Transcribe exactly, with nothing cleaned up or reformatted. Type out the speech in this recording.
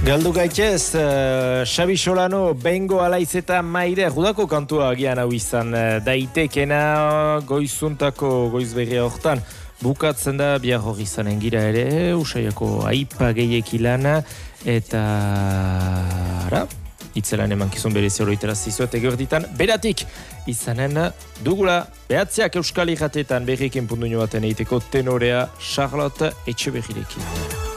Galdu gaitez, uh, Xabi Solano, Bengo Alaiz eta Maire, judako kantua agian hau izan uh, daitekena goizuntako goizberria hortan. Bukatzen da, bihar hori izanen gira ere, usaiako aipa gehieki lana, eta ara, itzelan emankizun berezi horoiteraz izuet egerditan, beratik izanen dugula, behatziak Euskal Irratetan berriken punduño baten eiteko tenorea Charlotte Etxeberrirekin.